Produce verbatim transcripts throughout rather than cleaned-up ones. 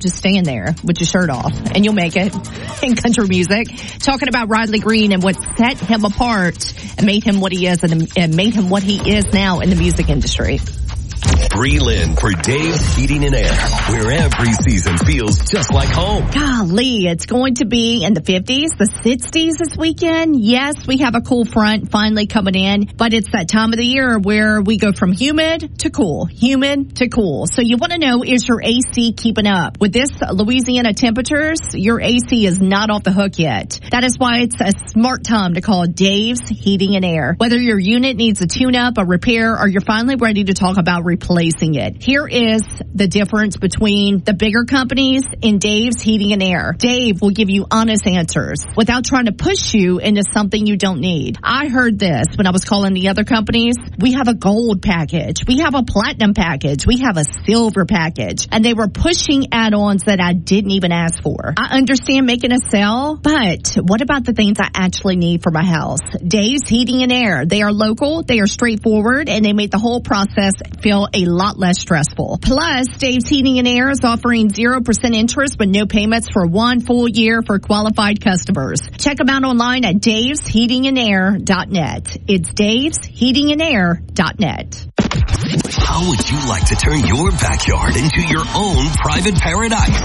just stand there with your shirt off, and you'll make it in country music. Talking about Riley Green and what set him apart and made him what he is, and, and made him what he is now in the music industry. Bree Lynn for Dave's Heating and Air, where every season feels just like home. Golly, it's going to be in the fifties, the sixties this weekend. Yes, we have a cool front finally coming in, but it's that time of the year where we go from humid to cool, humid to cool. So you want to know, is your A C keeping up? With this Louisiana temperatures, your A C is not off the hook yet. That is why it's a smart time to call Dave's Heating and Air. Whether your unit needs a tune-up, a repair, or you're finally ready to talk about replacing it. Here is the difference between the bigger companies and Dave's Heating and Air. Dave will give you honest answers without trying to push you into something you don't need. I heard this when I was calling the other companies. We have a gold package. We have a platinum package. We have a silver package. And they were pushing add-ons that I didn't even ask for. I understand making a sale, but what about the things I actually need for my house? Dave's Heating and Air. They are local, they are straightforward, and they make the whole process feel a lot less stressful. Plus, Dave's Heating and Air is offering zero percent interest but no payments for one full year for qualified customers. Check them out online at daves heating and air dot net. It's daves heating and air dot net. How would you like to turn your backyard into your own private paradise?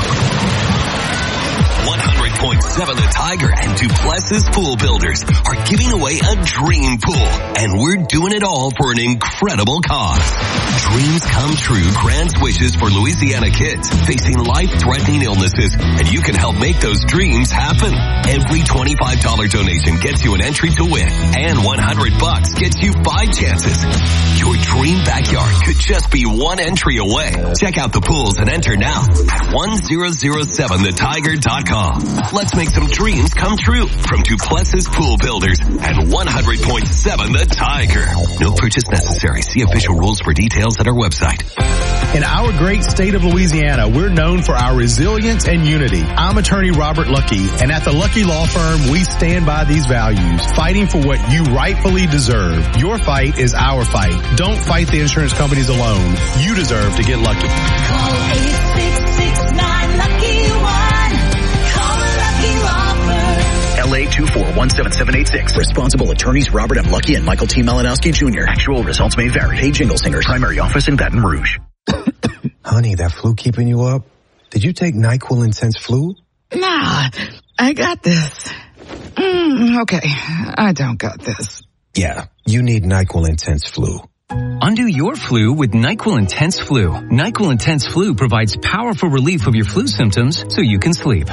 one hundred point seven The Tiger and Duplessis Pool Builders are giving away a dream pool, and we're doing it all for an incredible cause. Dreams come true grants wishes for Louisiana kids facing life-threatening illnesses, and you can help make those dreams happen. Every twenty-five dollars donation gets you an entry to win, and one hundred bucks gets you five chances. Your dream backyard could just be one entry away. Check out the pools and enter now at one thousand seven the tiger dot com. Let's make some dreams come true from Duplessis Pool Builders and one hundred point seven The Tiger. No purchase necessary. See official rules for details at our website. In our great state of Louisiana, we're known for our resilience and unity. I'm attorney Robert Lucky, and at the Lucky Law Firm, we stand by these values, fighting for what you rightfully deserve. Your fight is our fight. Don't fight the insurance companies alone. You deserve to get lucky. Call eight six six nine lucky one. Call a Lucky Law Firm. L A two four one seven seven eight six. Responsible attorneys Robert M. Lucky and Michael T. Malinowski Junior Actual results may vary. Hey, Jingle Singers. Primary office in Baton Rouge. Honey, that flu keeping you up? Did you take NyQuil Intense Flu? Nah, I got this. Mm, okay, I don't got this. Yeah, you need NyQuil Intense Flu. Undo your flu with NyQuil Intense Flu. NyQuil Intense Flu provides powerful relief of your flu symptoms so you can sleep.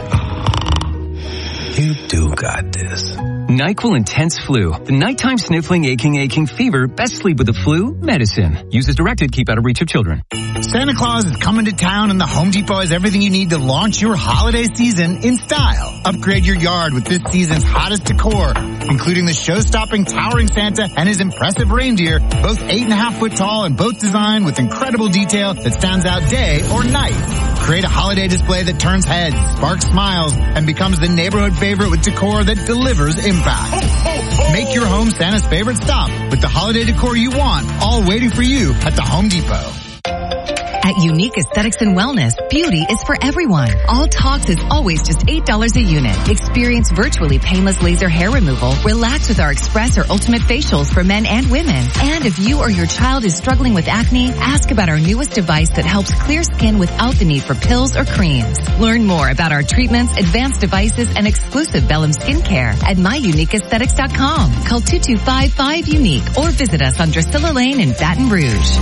You do got this. NyQuil Intense Flu. The nighttime sniffling, aching, aching fever. Best sleep with the flu medicine. Use as directed. Keep out of reach of children. Santa Claus is coming to town, and the Home Depot has everything you need to launch your holiday season in style. Upgrade your yard with this season's hottest decor, including the show-stopping towering Santa and his impressive reindeer, both eight and a half foot tall and both designed with incredible detail that stands out day or night. Create a holiday display that turns heads, sparks smiles, and becomes the neighborhood favorite with decor that delivers impact. Make your home Santa's favorite stop with the holiday decor you want, all waiting for you at the Home Depot. At Unique Aesthetics and Wellness, beauty is for everyone. All Talks is always just eight dollars a unit. Experience virtually painless laser hair removal. Relax with our Express or Ultimate facials for men and women. And if you or your child is struggling with acne, ask about our newest device that helps clear skin without the need for pills or creams. Learn more about our treatments, advanced devices, and exclusive Bellum skincare at my unique aesthetics dot com. Call two two five five unique or visit us on Drusilla Lane in Baton Rouge.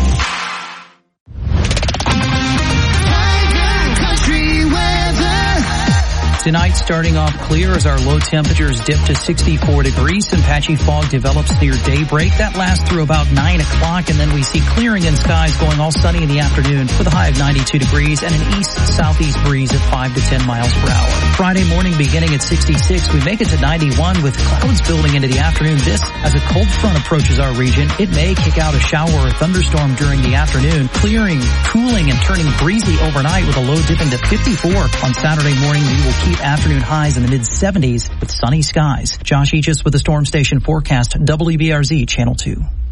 Tonight, starting off clear as our low temperatures dip to sixty-four degrees. Some patchy fog develops near daybreak. That lasts through about nine o'clock, and then we see clearing in skies going all sunny in the afternoon with a high of ninety-two degrees and an east-southeast breeze at five to ten miles per hour. Friday morning beginning at sixty-six, we make it to ninety-one with clouds building into the afternoon. This, as a cold front approaches our region, it may kick out a shower or thunderstorm during the afternoon, clearing, cooling, and turning breezy overnight with a low dipping to fifty-four. On Saturday morning, we will keep afternoon highs in the mid seventies with sunny skies. Josh Eachus with the Storm Station forecast, W B R Z Channel two.